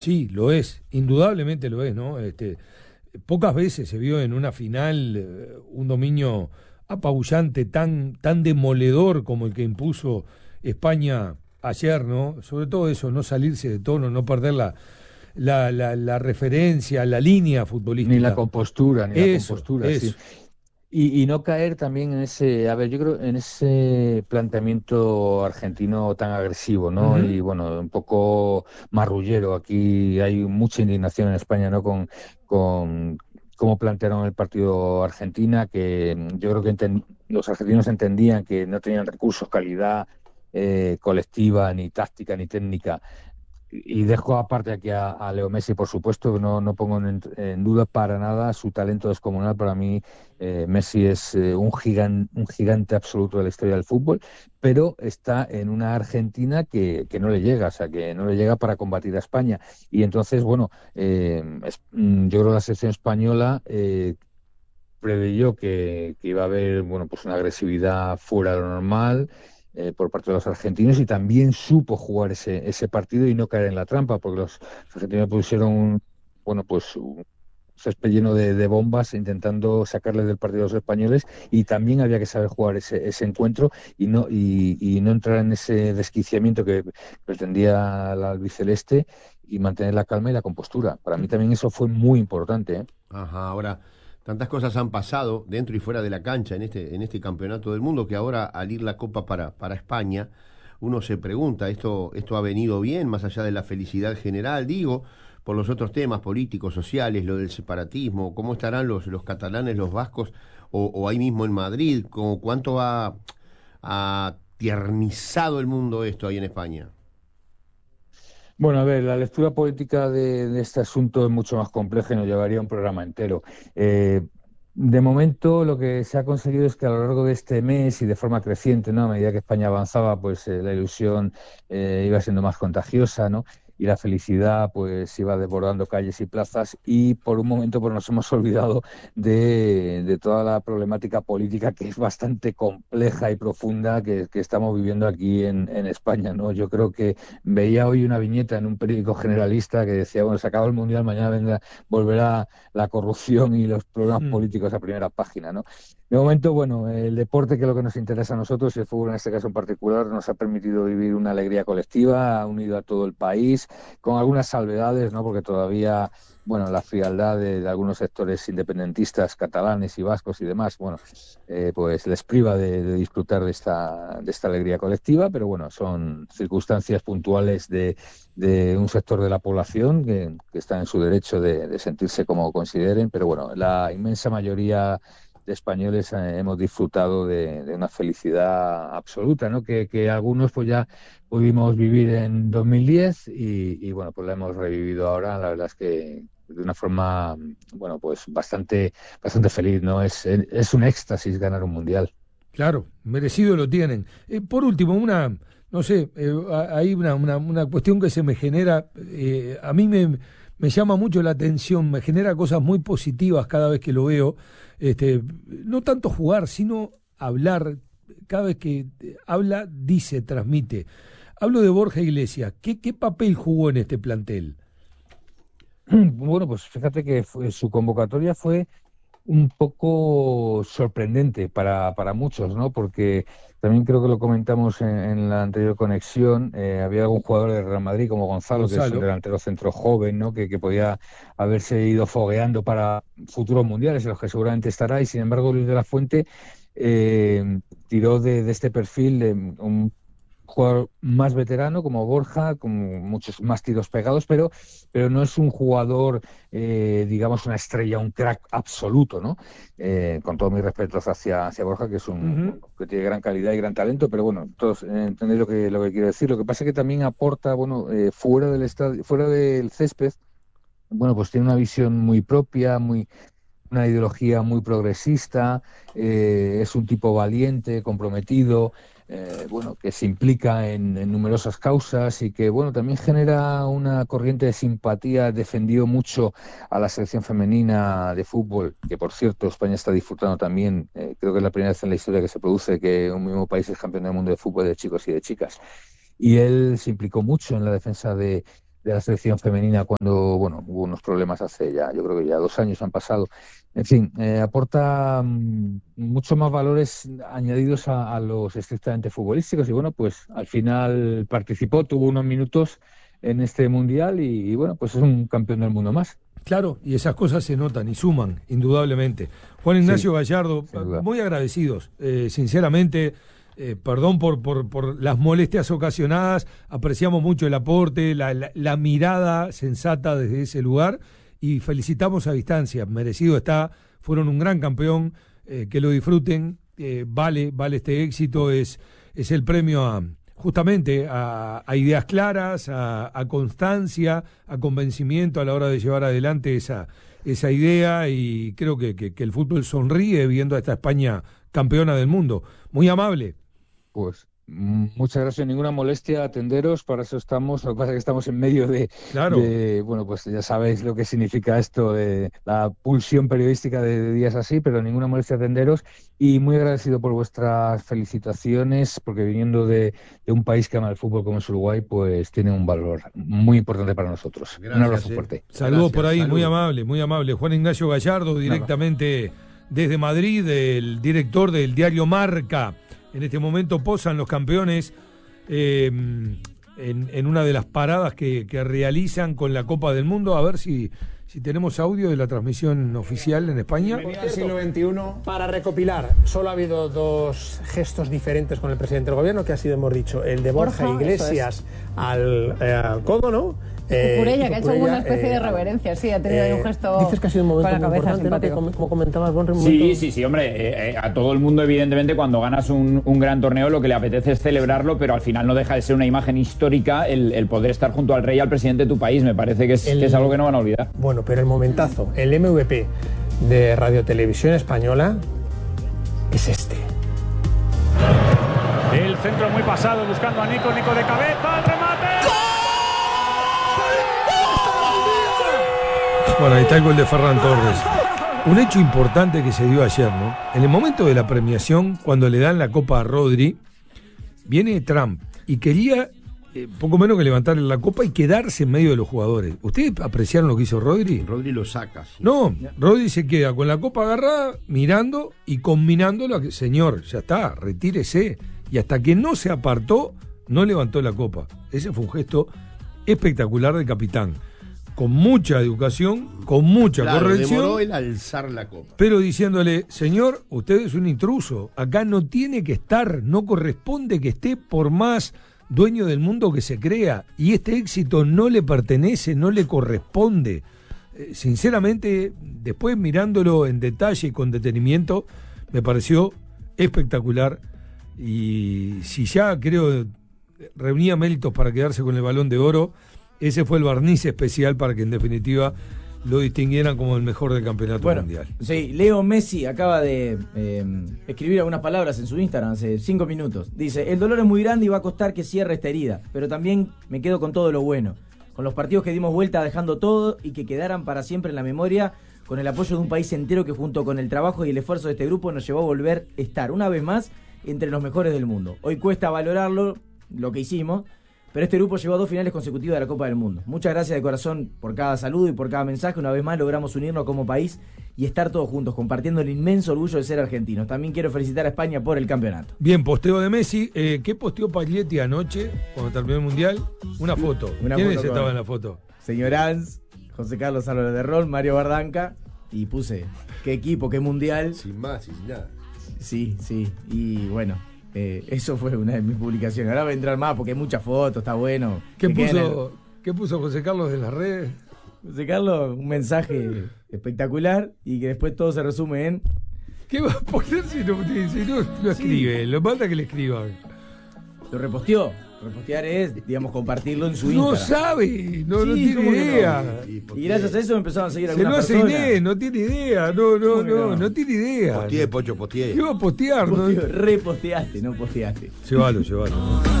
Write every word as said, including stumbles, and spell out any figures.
Sí, lo es, indudablemente lo es, ¿no? Este, pocas veces se vio en una final eh, un dominio apabullante, tan, tan demoledor como el que impuso España ayer, ¿no? Sobre todo eso, no salirse de tono, no perder la, la, la, la referencia, la línea Ni la futbolística. compostura, ni la Eso, compostura, sí. eso. Y, y no caer también en ese, a ver, yo creo en ese planteamiento argentino tan agresivo, ¿no? Ujú. Y bueno, un poco marrullero. Aquí hay mucha indignación en España, ¿no? Con, con cómo plantearon el partido Argentina, que mm, yo creo que enten- los argentinos entendían que no tenían recursos, calidad eh, colectiva, ni táctica, ni técnica y dejo aparte aquí a, a Leo Messi, por supuesto, no, no pongo en, en duda para nada su talento descomunal. Para mí, eh, Messi es eh, un gigan- un gigante absoluto de la historia del fútbol, pero está en una Argentina que, que no le llega, o sea, que no le llega para combatir a España. Y entonces, bueno, eh, es- mm, yo creo que la selección española eh, preveyó que, que iba a haber, bueno, pues una agresividad fuera de lo normal eh, por parte de los argentinos y también supo jugar ese, ese partido y no caer en la trampa, porque los argentinos pusieron, un, bueno, pues un césped lleno de, de bombas intentando sacarle del partido a los españoles y también había que saber jugar ese, ese encuentro y no, y, y no entrar en ese desquiciamiento que pretendía la albiceleste y mantener la calma y la compostura. Para mí también eso fue muy importante, ¿eh? Ajá, ahora, tantas cosas han pasado dentro y fuera de la cancha en este, en este campeonato del mundo que ahora al ir la Copa para, para España, uno se pregunta, ¿esto, esto ha venido bien, más allá de la felicidad general, digo, por los otros temas políticos, sociales, lo del separatismo, cómo estarán los, los catalanes, los vascos, o, o ahí mismo en Madrid, como cuánto ha, ha tiernizado el mundo esto ahí en España? Bueno, a ver, la lectura política de, de este asunto es mucho más compleja y nos llevaría un programa entero. Eh, de momento, lo que se ha conseguido es que a lo largo de este mes y de forma creciente, ¿no? A medida que España avanzaba, pues eh, la ilusión eh, iba siendo más contagiosa, ¿no? Y la felicidad, pues iba desbordando calles y plazas. Y por un momento, pues nos hemos olvidado de, de toda la problemática política que es bastante compleja y profunda que, que estamos viviendo aquí en, en España, ¿no? Yo creo que veía hoy una viñeta en un periódico generalista que decía, bueno, se acaba el Mundial, mañana vendrá, volverá la corrupción y los problemas Mm. políticos a primera página, ¿no? De momento, bueno, el deporte, que es lo que nos interesa a nosotros, y el fútbol en este caso en particular, nos ha permitido vivir una alegría colectiva, ha unido a todo el país, con algunas salvedades, ¿no? Porque todavía, bueno, la frialdad de, de algunos sectores independentistas catalanes y vascos y demás, bueno, eh, pues les priva de, de disfrutar de esta, de esta alegría colectiva, pero bueno, son circunstancias puntuales de, de un sector de la población que, que está en su derecho de, de sentirse como consideren, pero bueno, la inmensa mayoría de españoles eh, hemos disfrutado de, de una felicidad absoluta, ¿no? Que, que algunos pues ya pudimos vivir en dos mil diez y, y bueno, pues la hemos revivido ahora, la verdad es que de una forma, bueno, pues bastante bastante feliz, ¿no? Es, es un éxtasis ganar un mundial. Claro, merecido lo tienen. Eh, por último, una, no sé, eh, a- hay una, una, una cuestión que se me genera, eh, a mí me, me llama mucho la atención, me genera cosas muy positivas cada vez que lo veo. Este, no tanto jugar, sino hablar. Cada vez que eh, habla, dice, transmite. Hablo de Borja Iglesias. ¿Qué, qué papel jugó en este plantel? Bueno, pues fíjate que fue- su convocatoria fue un poco sorprendente para, para muchos, ¿no? Porque también creo que lo comentamos en, en la anterior conexión, eh, había algún jugador de Real Madrid como Gonzalo, que es un Gonzalo. delantero centro joven, ¿no? Que, que podía haberse ido fogueando para futuros mundiales en los que seguramente estará, y sin embargo Luis de la Fuente eh, tiró de, de este perfil de un jugador más veterano como Borja, con muchos más tiros pegados, pero, pero no es un jugador, eh, digamos, una estrella, un crack absoluto, ¿no? Eh, con todo mi respeto hacia, hacia Borja, que es un Ujú. bueno, que tiene gran calidad y gran talento, pero bueno, todos eh, entendéis lo que, lo que quiero decir. Lo que pasa es que también aporta, bueno, eh, fuera del estadio, fuera del césped, bueno, pues tiene una visión muy propia, muy una ideología muy progresista, eh, es un tipo valiente, comprometido, eh, bueno, que se implica en, en numerosas causas y que, bueno, también genera una corriente de simpatía. Defendió mucho a la selección femenina de fútbol, que por cierto España está disfrutando también, eh, creo que es la primera vez en la historia que se produce que un mismo país es campeón del mundo de fútbol de chicos y de chicas. Y él se implicó mucho en la defensa de de la selección femenina cuando, bueno, hubo unos problemas hace ya, yo creo que ya dos años han pasado. En fin, eh, aporta mm, mucho más valores añadidos a, a los estrictamente futbolísticos y bueno, pues al final participó, tuvo unos minutos en este mundial y, y bueno, pues es un campeón del mundo más. Claro, y esas cosas se notan y suman, indudablemente. Juan Ignacio Sí, Gallardo, muy agradecidos, eh, sinceramente, eh, perdón por, por, por las molestias ocasionadas, apreciamos mucho el aporte, la, la, la mirada sensata desde ese lugar y felicitamos a distancia, merecido está, fueron un gran campeón, eh, que lo disfruten, eh, vale, vale este éxito, es, es el premio a... justamente a, a ideas claras, a, a constancia, a convencimiento a la hora de llevar adelante esa, esa idea y creo que, que, que el fútbol sonríe viendo a esta España campeona del mundo. Muy amable. Pues muchas gracias, ninguna molestia atenderos, para eso estamos, lo que pasa es que estamos en medio de, claro. de bueno, pues ya sabéis lo que significa esto de la pulsión periodística de, de días así, pero ninguna molestia atenderos y muy agradecido por vuestras felicitaciones, porque viniendo de, de un país que ama el fútbol como es Uruguay, pues tiene un valor muy importante para nosotros. Gracias, un abrazo eh. fuerte. Saludos por ahí, Saludos. muy amable, muy amable. Juan Ignacio Gallardo, directamente desde Madrid, el director del diario Marca. En este momento posan los campeones eh, en, en una de las paradas que, que realizan con la Copa del Mundo. A ver si, si tenemos audio de la transmisión oficial en España. Bienvenido al siglo veintiuno. Para recopilar, solo ha habido dos gestos diferentes con el presidente del gobierno, que ha sido, hemos dicho, el de Borja, Borja Iglesias al, eh, al codo, ¿no? Eh, Cucurella, que ha hecho una especie eh, de reverencia, sí, ha tenido eh, un gesto. Dices que ha sido un momento con la cabeza importante, ¿no? Como, como comentabas, Bonri, un sí, momento... sí, sí, hombre, eh, eh, a todo el mundo, evidentemente, cuando ganas un, un gran torneo, lo que le apetece es celebrarlo, pero al final no deja de ser una imagen histórica el, el poder estar junto al rey y al presidente de tu país. Me parece que es, el, que es algo que no van a olvidar. Bueno, pero el momentazo, el M V P de Radio Televisión Española es este. El centro muy pasado, buscando a Nico, Nico de cabeza, el remate. Bueno, ahí está el gol de Ferran Torres. Un hecho importante que se dio ayer, ¿no? En el momento de la premiación, cuando le dan la copa a Rodri, viene Trump y quería eh, poco menos que levantarle la copa y quedarse en medio de los jugadores. ¿Ustedes apreciaron lo que hizo Rodri? Rodri lo saca. Sí. No, Rodri se queda con la copa agarrada, mirando y combinándolo a que, señor, ya está, retírese. Y hasta que no se apartó, no levantó la copa. Ese fue un gesto espectacular del capitán. Con mucha educación, con mucha claro, corrección. Demoró el alzar la copa. Pero diciéndole, señor, usted es un intruso. Acá no tiene que estar, no corresponde que esté por más dueño del mundo que se crea. Y este éxito no le pertenece, no le corresponde. Eh, sinceramente, después mirándolo en detalle y con detenimiento, me pareció espectacular. Y si ya creo reunía méritos para quedarse con el Balón de Oro, ese fue el barniz especial para que en definitiva lo distinguieran como el mejor del campeonato bueno, mundial. Sí, Leo Messi acaba de eh, escribir algunas palabras en su Instagram hace cinco minutos. Dice, el dolor es muy grande y va a costar que cierre esta herida, pero también me quedo con todo lo bueno, con los partidos que dimos vuelta dejando todo y que quedaran para siempre en la memoria, con el apoyo de un país entero que junto con el trabajo y el esfuerzo de este grupo nos llevó a volver a estar una vez más entre los mejores del mundo. Hoy cuesta valorarlo, lo que hicimos, pero este grupo llegó a dos finales consecutivas de la Copa del Mundo. Muchas gracias de corazón por cada saludo y por cada mensaje. Una vez más logramos unirnos como país y estar todos juntos, compartiendo el inmenso orgullo de ser argentinos. También quiero felicitar a España por el campeonato. Bien, posteo de Messi. Eh, ¿Qué posteó Paglietti anoche, cuando terminó el Mundial? Una foto. Una ¿Quiénes foto estaban con en la foto? Señor Ans, José Carlos Álvarez de Rol, Mario Bardanca, y puse qué equipo, qué mundial. Sin más, sin nada. Sí, sí, y bueno... Eh, eso fue una de mis publicaciones. Ahora voy a entrar más porque hay muchas fotos, está bueno. ¿Qué puso, el... ¿Qué puso José Carlos en las redes? José Carlos, un mensaje espectacular y que después todo se resume en... ¿Qué va a poner si no, si no lo escribe? Sí. Lo manda que le escriban. Lo reposteó. Repostear es, digamos, compartirlo en su no Instagram. Sabe, no, sí, no tiene idea. No? Y gracias a eso me empezaron a seguir Se algunas lo hace personas. Inés, no tiene idea, no, no, no, no, no tiene idea. Posteé, Pocho, posteé. ¿Qué va a postear? Posteo, reposteaste, no posteaste. Llévalo, llévalo.